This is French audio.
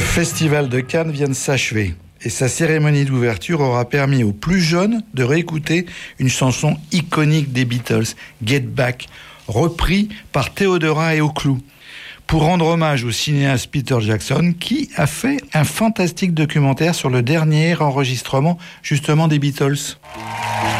Festival de Cannes vient de s'achever et sa cérémonie d'ouverture aura permis aux plus jeunes de réécouter une chanson iconique des Beatles, Get Back, repris par Theodora et Oclou, pour rendre hommage au cinéaste Peter Jackson qui a fait un fantastique documentaire sur le dernier enregistrement justement des Beatles.